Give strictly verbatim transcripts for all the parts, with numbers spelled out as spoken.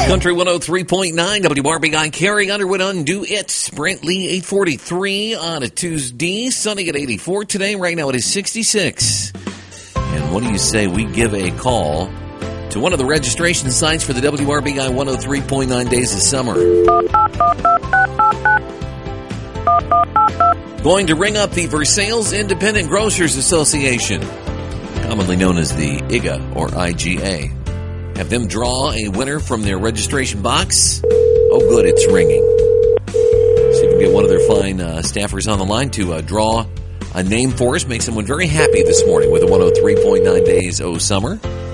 Country one oh three point nine, W R B I, Carrie Underwood, Undo It. Brantley, eight forty-three on a Tuesday. Sunny at eighty-four today. Right now it is sixty-six. And what do you say we give a call to one of the registration sites for the W R B I one oh three point nine Days of Summer? Going to ring up the Versailles Independent Grocers Association, commonly known as the I G A or I G A. Have them draw a winner from their registration box. Oh, good, it's ringing. See if we can get one of their fine uh, staffers on the line to uh, draw a name for us. Make someone very happy this morning with the one oh three point nine Days of Summer.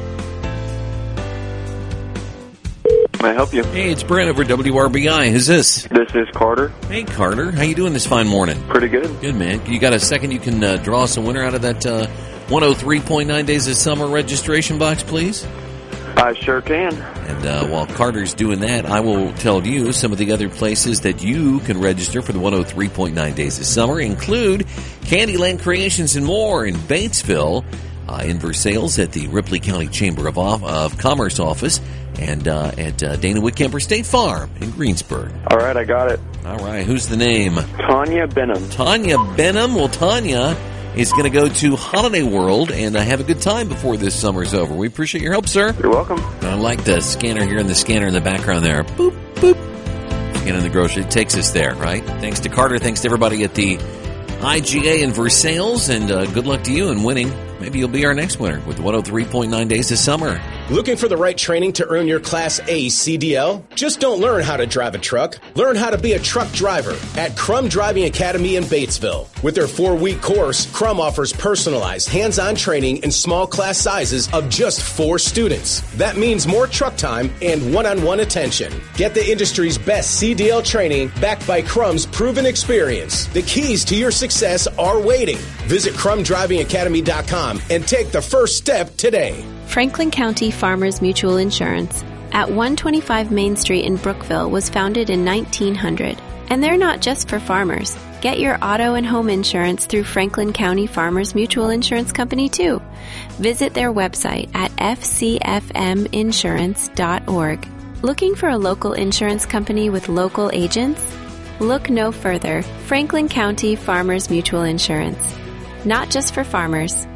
Can I help you? Hey, it's Brent over at W R B I. Who's this? This is Carter. Hey, Carter. How you doing this fine morning? Pretty good. Good, man. You got a second you can uh, draw us a winner out of that uh, one oh three point nine Days of Summer registration box, please? I sure can. And uh, while Carter's doing that, I will tell you some of the other places that you can register for the one oh three point nine Days of Summer include Candyland Creations and more in Batesville, uh, in Versailles at the Ripley County Chamber of, of Commerce office, and uh, at uh, Dana Whitkemper State Farm in Greensburg. All right, I got it. All right, who's the name? Tanya Benham. Tanya Benham. Well, Tanya is going to go to Holiday World and uh, have a good time before this summer's over. We appreciate your help, sir. You're welcome. I like the scanner here and the scanner in the background there. Boop, boop. Scanning the grocery. It takes us there, right? Thanks to Carter. Thanks to everybody at the I G A in Versailles. And uh, good luck to you in winning. Maybe you'll be our next winner with one oh three point nine Days of Summer. Looking for the right training to earn your Class A C D L? Just don't learn how to drive a truck. Learn how to be a truck driver at Crum Driving Academy in Batesville. With their four-week course, Crum offers personalized, hands-on training in small class sizes of just four students. That means more truck time and one-on-one attention. Get the industry's best C D L training backed by Crum's proven experience. The keys to your success are waiting. Visit crum driving academy dot com and take the first step today. Franklin County Farmers Mutual Insurance at one twenty-five Main Street in Brookville was founded in nineteen hundred. And they're not just for farmers. Get your auto and home insurance through Franklin County Farmers Mutual Insurance Company, too. Visit their website at f c f m insurance dot org. Looking for a local insurance company with local agents? Look no further. Franklin County Farmers Mutual Insurance. Not just for farmers.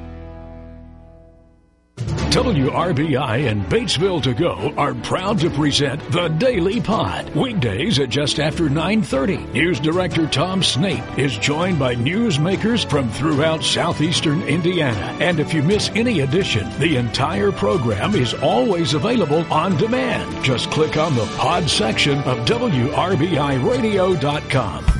W R B I and Batesville To Go are proud to present The Daily Pod. Weekdays at just after nine thirty. News Director Tom Snape is joined by newsmakers from throughout southeastern Indiana. And if you miss any edition, the entire program is always available on demand. Just click on the pod section of W R B I radio dot com.